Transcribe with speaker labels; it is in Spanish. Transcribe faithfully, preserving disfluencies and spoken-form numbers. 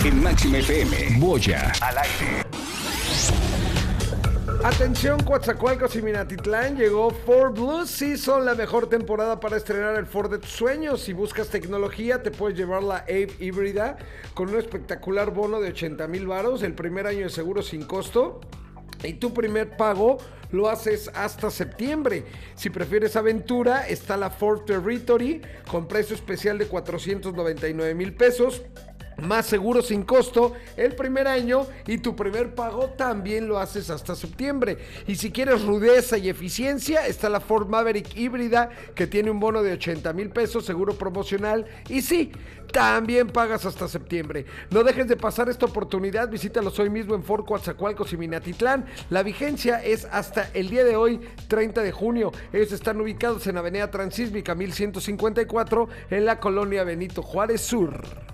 Speaker 1: En Máxima F M, Boya al aire.
Speaker 2: Atención, Coatzacoalcos y Minatitlán, llegó Ford Blue Season, la mejor temporada para estrenar el Ford de tus sueños. Si buscas tecnología, te puedes llevar la Ape híbrida con un espectacular bono de ochenta mil varos, el primer año de seguro sin costo. Y tu primer pago lo haces hasta septiembre. Si prefieres aventura, está la Ford Territory con precio especial de cuatrocientos noventa y nueve mil pesos. Más seguro sin costo el primer año y tu primer pago también lo haces hasta septiembre. Y si quieres rudeza y eficiencia, está la Ford Maverick híbrida que tiene un bono de ochenta mil pesos, seguro promocional. Y sí, también pagas hasta septiembre. No dejes de pasar esta oportunidad, visítalos hoy mismo en Ford Coatzacoalcos y Minatitlán. La vigencia es hasta el día de hoy, treinta de junio. Ellos están ubicados en Avenida Transísmica mil ciento cincuenta y cuatro en la colonia Benito Juárez Sur.